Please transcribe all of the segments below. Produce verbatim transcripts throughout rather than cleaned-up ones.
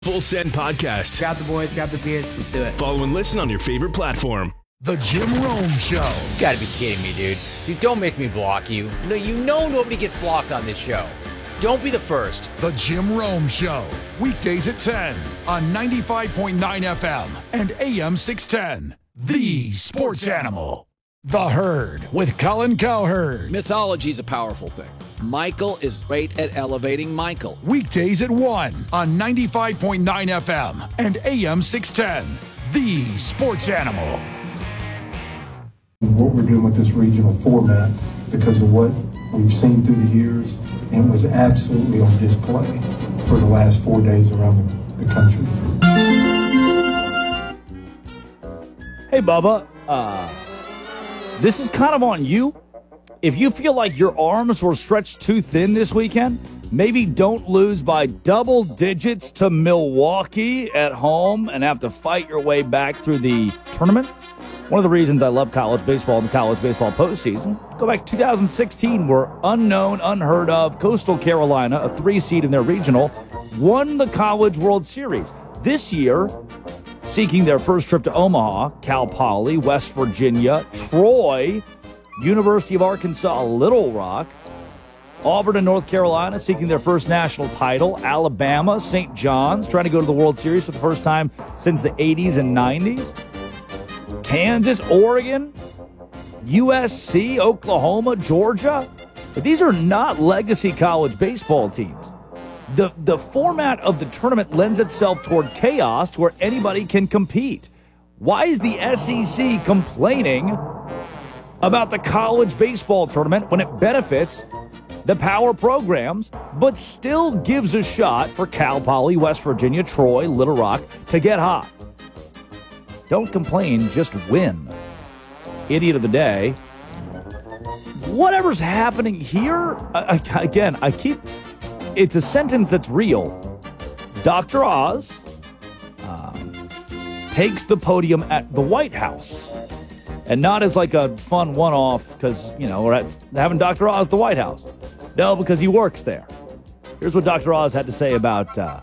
Full Send Podcast. Grab the boys, grab the beers, let's do it. Follow and listen on your favorite platform. The Jim Rome Show. You gotta be kidding me, dude. Dude, don't make me block you. No, you know nobody gets blocked on this show. Don't be the first. The Jim Rome Show. Weekdays at ten on ninety-five point nine F M and A M six ten. The Sports Animal. The Herd with Colin Cowherd. Mythology is a powerful thing. Michael is great at elevating Michael. Weekdays at one on ninety-five point nine F M and A M six ten. The Sports Animal. What we're doing with this regional format because of what we've seen through the years and was absolutely on display for the last four days around the, the country. Hey, Bubba. Uh, this is kind of on you. If you feel like your arms were stretched too thin this weekend, maybe don't lose by double digits to Milwaukee at home and have to fight your way back through the tournament. One of the reasons I love college baseball and the college baseball postseason, go back to two thousand sixteen, where unknown, unheard of Coastal Carolina, a three seed in their regional, won the College World Series. This year, seeking their first trip to Omaha, Cal Poly, West Virginia, Troy, University of Arkansas, Little Rock, Auburn and North Carolina seeking their first national title, Alabama, Saint John's trying to go to the World Series for the first time since the eighties and nineties, Kansas, Oregon, U S C, Oklahoma, Georgia. But these are not legacy college baseball teams. The, the format of the tournament lends itself toward chaos to where anybody can compete. Why is the S E C complaining about the college baseball tournament when it benefits the power programs, but still gives a shot for Cal Poly, West Virginia, Troy, Little Rock to get hot? Don't complain, just win. Idiot of the day. Whatever's happening here, I, I, again, I keep, it's a sentence that's real. Doctor Oz um, takes the podium at the White House. And not as like a fun one-off because, you know, we're at, having Doctor Oz at the White House. No, because he works there. Here's what Doctor Oz had to say about uh,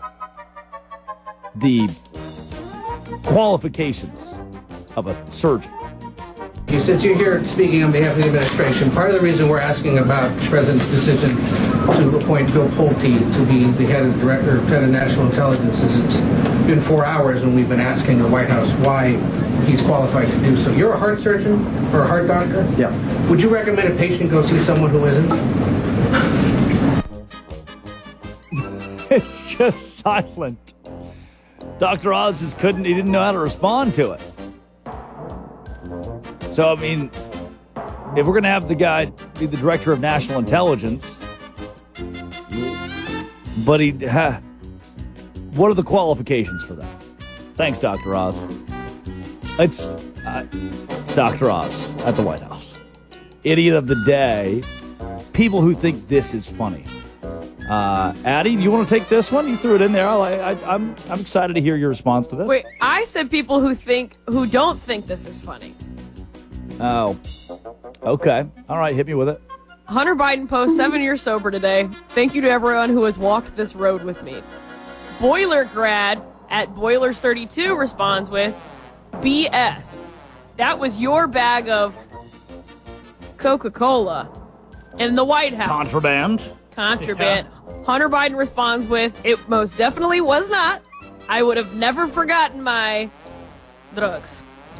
the qualifications of a surgeon. Since you're here speaking on behalf of the administration, part of the reason we're asking about the President's decision to appoint Bill Pulte to be the head of director of head of national intelligence is it's been four hours and we've been asking the White House why he's qualified to do so. You're a heart surgeon or a heart doctor? Yeah. Would you recommend a patient go see someone who isn't? It's just silent. Doctor Oz just couldn't, he didn't know how to respond to it. So, I mean, if we're going to have the guy be the director of national intelligence, but he, uh, what are the qualifications for that? Thanks, Doctor Oz. It's, uh, it's Doctor Oz at the White House. Idiot of the day. People who think this is funny. Uh, Addie, do you want to take this one? You threw it in there. I, I, I'm, I'm excited to hear your response to this. Wait, I said people who think, who don't think this is funny. Oh, okay. All right, hit me with it. Hunter Biden posts seven years sober today. Thank you to everyone who has walked this road with me. Boiler grad at Boilers thirty-two responds with B S. That was your bag of Coca-Cola in the White House. Contraband. Contraband. Yeah. Hunter Biden responds with, it most definitely was not. I would have never forgotten my drugs.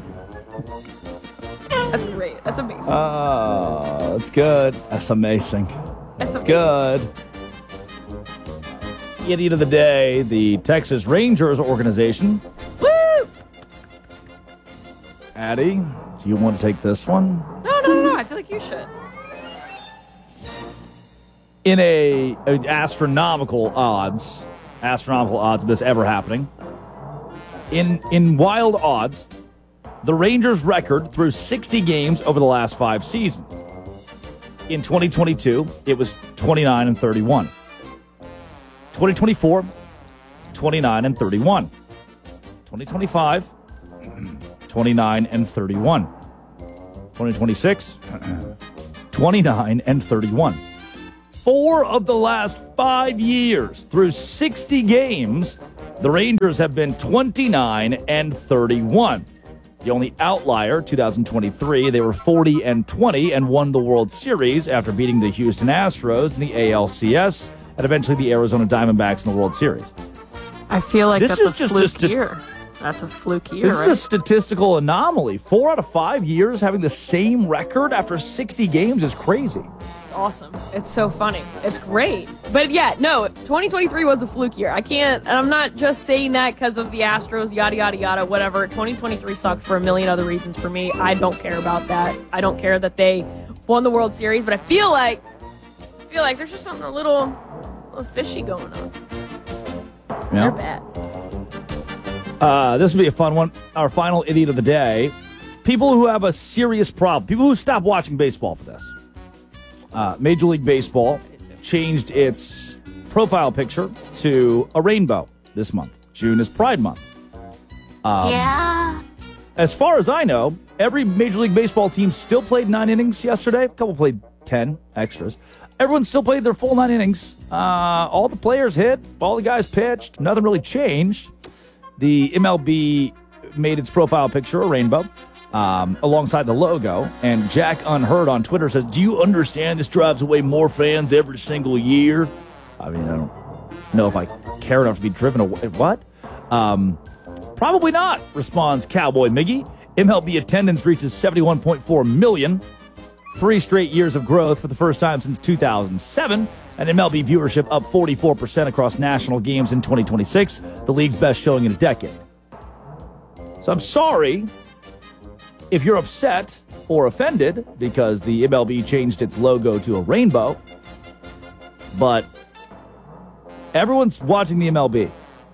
That's great. That's amazing. Oh, that's good. That's amazing. That's, that's amazing. good. Idiot of the day, the Texas Rangers organization. Woo! Addie, do you want to take this one? No, no, no, no. I feel like you should. In a, a astronomical odds, astronomical odds of this ever happening. In in wild odds, the Rangers' record through sixty games over the last five seasons. In twenty twenty-two, it was twenty-nine and thirty-one. twenty twenty-four, twenty-nine and thirty-one. twenty twenty-five, twenty-nine and thirty-one. twenty twenty-six, twenty-nine and thirty-one. Four of the last five years through sixty games, The Rangers have been twenty-nine and thirty-one. The only outlier, two thousand twenty-three, they were forty and twenty and won the World Series after beating the Houston Astros in the A L C S and eventually the Arizona Diamondbacks in the World Series. I feel like this that's is a just fluke a sti- year. That's a fluke year, This right? is a statistical anomaly. Four out of five years having the same record after sixty games is crazy. It's awesome. It's so funny. It's great. But yeah, no, twenty twenty-three was a fluke year. I can't, and I'm not just saying that because of the Astros, yada, yada, yada, whatever. twenty twenty-three sucked for a million other reasons for me. I don't care about that. I don't care that they won the World Series, but I feel like, I feel like there's just something a little, a little fishy going on. Yeah. They're bad. Uh, this will be a fun one. Our final idiot of the day. People who have a serious problem. People who stop watching baseball for this. Uh, Major League Baseball changed its profile picture to a rainbow this month. June is Pride Month. Um, yeah. As far as I know, every Major League Baseball team still played nine innings yesterday. A couple played ten extras. Everyone still played their full nine innings. Uh, all the players hit. All the guys pitched. Nothing really changed. The M L B made its profile picture a rainbow um, alongside the logo. And Jack Unheard on Twitter says, do you understand this drives away more fans every single year? I mean, I don't know if I care enough to be driven away. What? Um, probably not, responds Cowboy Miggy. M L B attendance reaches seventy-one point four million. Three straight years of growth for the first time since two thousand seven. And M L B viewership up forty-four percent across national games in twenty twenty-six, the league's best showing in a decade. So I'm sorry if you're upset or offended because the M L B changed its logo to a rainbow, but everyone's watching the M L B.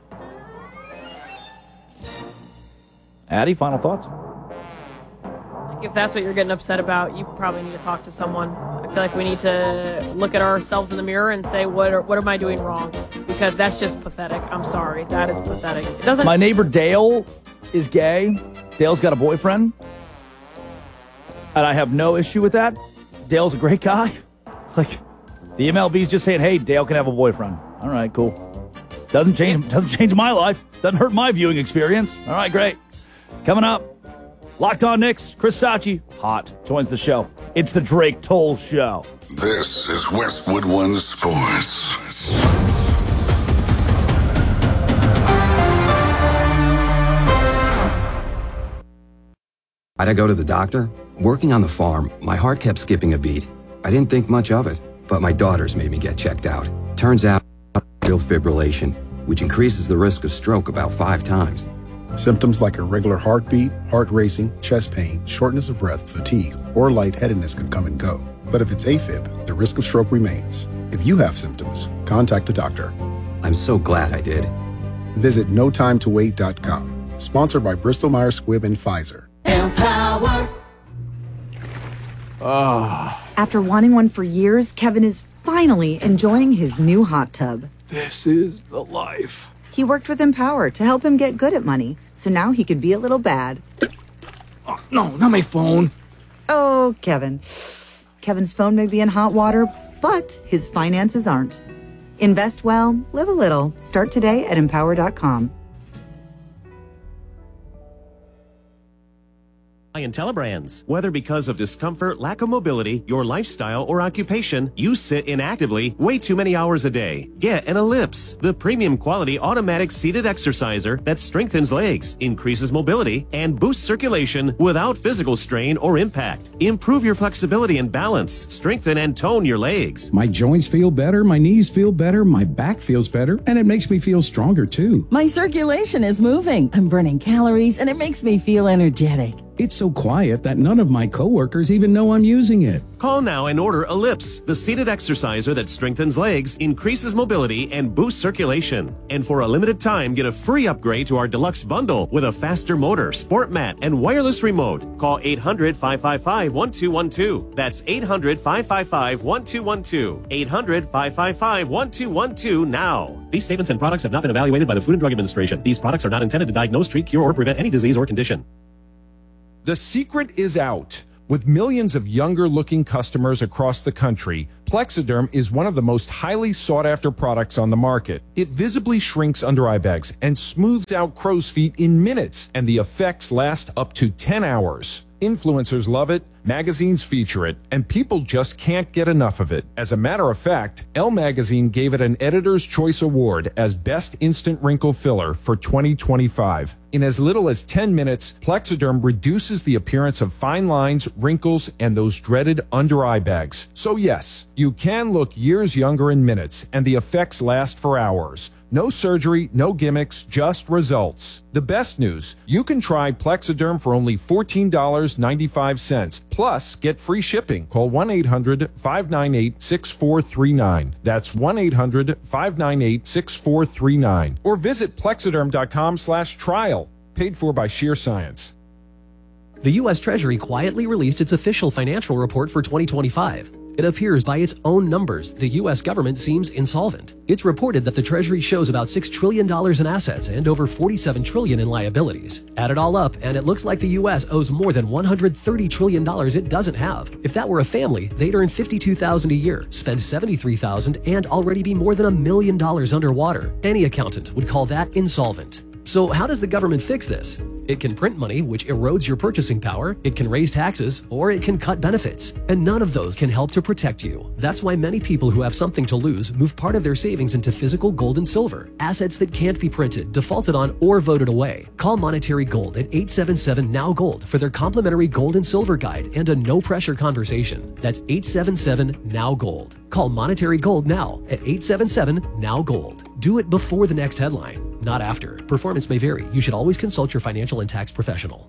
Addie, final thoughts? If that's what you're getting upset about, you probably need to talk to someone. I feel like we need to look at ourselves in the mirror and say, what are, what am I doing wrong? Because that's just pathetic. I'm sorry. That is pathetic. It doesn't. My neighbor Dale is gay. Dale's got a boyfriend. And I have no issue with that. Dale's a great guy. Like, the M L B's just saying, hey, Dale can have a boyfriend. All right, cool. Doesn't change, doesn't change my life. Doesn't hurt my viewing experience. All right, great. Coming up. Locked On Knicks, Chris Sacchi, hot, joins the show. It's the Drake Toll Show. This is Westwood One Sports. I'd go to the doctor. Working on the farm, my heart kept skipping a beat. I didn't think much of it, but my daughters made me get checked out. Turns out, atrial fibrillation, which increases the risk of stroke about five times. Symptoms like irregular heartbeat, heart racing, chest pain, shortness of breath, fatigue, or lightheadedness can come and go. But if it's AFib, the risk of stroke remains. If you have symptoms, contact a doctor. I'm so glad I did. Visit no time to wait dot com. Sponsored by Bristol Myers Squibb and Pfizer. Empower. Ah. After wanting one for years, Kevin is finally enjoying his new hot tub. This is the life. He worked with Empower to help him get good at money, so now he could be a little bad. Oh, no, not my phone. Oh, Kevin. Kevin's phone may be in hot water, but his finances aren't. Invest well, live a little. Start today at empower dot com. Telebrands. Whether because of discomfort, lack of mobility, your lifestyle, or occupation, you sit inactively way too many hours a day. Get an Ellipse, the premium quality automatic seated exerciser that strengthens legs, increases mobility, and boosts circulation without physical strain or impact. Improve your flexibility and balance, strengthen and tone your legs. My joints feel better, my knees feel better, my back feels better, and it makes me feel stronger too. My circulation is moving, I'm burning calories, and it makes me feel energetic. It's so quiet that none of my coworkers even know I'm using it. Call now and order Ellipse, the seated exerciser that strengthens legs, increases mobility, and boosts circulation. And for a limited time, get a free upgrade to our deluxe bundle with a faster motor, sport mat, and wireless remote. Call eight hundred, five five five, one two one two. That's eight hundred, five five five, one two one two. eight hundred, five five five, one two one two now. These statements and products have not been evaluated by the Food and Drug Administration. These products are not intended to diagnose, treat, cure, or prevent any disease or condition. The secret is out. With millions of younger-looking customers across the country, Plexiderm is one of the most highly sought-after products on the market. It visibly shrinks under-eye bags and smooths out crow's feet in minutes, and the effects last up to ten hours. Influencers love it, magazines feature it, and people just can't get enough of it. As a matter of fact, Elle Magazine gave it an Editor's Choice Award as Best Instant Wrinkle Filler for twenty twenty-five. In as little as ten minutes, Plexiderm reduces the appearance of fine lines, wrinkles, and those dreaded under-eye bags. So yes, you can look years younger in minutes, and the effects last for hours. No surgery, no gimmicks, just results. The best news, you can try Plexiderm for only fourteen dollars and ninety-five cents. Plus, get free shipping. Call one eight hundred, five nine eight, six four three nine. That's one eight hundred, five nine eight, six four three nine. Or visit plexiderm.com slash trial. Paid for by Sheer Science. The U S Treasury quietly released its official financial report for twenty twenty-five. It appears by its own numbers the U S government seems insolvent. It's reported that the Treasury shows about six trillion dollars in assets and over forty-seven trillion dollars in liabilities. Add it all up, and it looks like the U S owes more than one hundred thirty trillion dollars it doesn't have. If that were a family, they'd earn fifty-two thousand dollars a year, spend seventy-three thousand dollars, and already be more than a million dollars underwater. Any accountant would call that insolvent. So how does the government fix this? It can print money, which erodes your purchasing power, it can raise taxes, or it can cut benefits. And none of those can help to protect you. That's why many people who have something to lose move part of their savings into physical gold and silver, assets that can't be printed, defaulted on, or voted away. Call Monetary Gold at eight seven seven, N O W Gold for their complimentary gold and silver guide and a no-pressure conversation. That's eight seven seven, N O W Gold. Call Monetary Gold now at eight seven seven, N O W Gold. Do it before the next headline, not after. Performance may vary. You should always consult your financial and tax professional.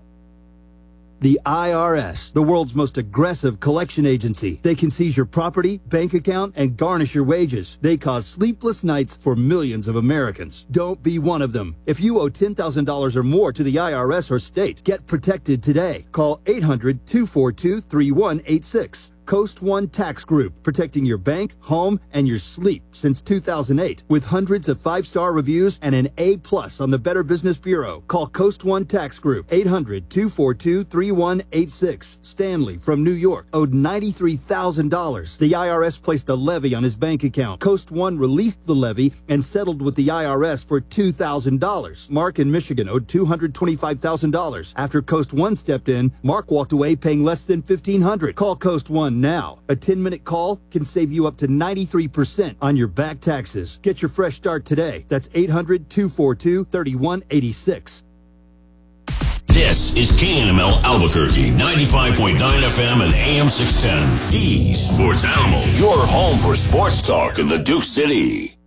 The I R S, the world's most aggressive collection agency. They can seize your property, bank account, and garnish your wages. They cause sleepless nights for millions of Americans. Don't be one of them. If you owe ten thousand dollars or more to the I R S or state, get protected today. Call eight hundred, two four two, three one eight six. Coast One Tax Group, protecting your bank, home, and your sleep since two thousand eight. With hundreds of five-star reviews and an A plus on the Better Business Bureau. Call Coast One Tax Group, eight hundred, two four two, three one eight six. Stanley from New York owed ninety-three thousand dollars. The I R S placed a levy on his bank account. Coast One released the levy and settled with the I R S for two thousand dollars. Mark in Michigan owed two hundred twenty-five thousand dollars. After Coast One stepped in, Mark walked away paying less than fifteen hundred dollars. Call Coast One now. A ten-minute call can save you up to ninety-three percent on your back taxes. Get your fresh start today. That's eight hundred, two four two, three one eight six. This is K N M L Albuquerque, ninety-five point nine F M and A M six ten. The Sports Animal, your home for sports talk in the Duke City.